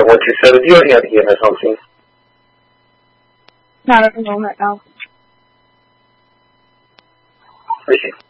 127. Do you already have the EMS home scene? Not at the moment, no. Appreciate it.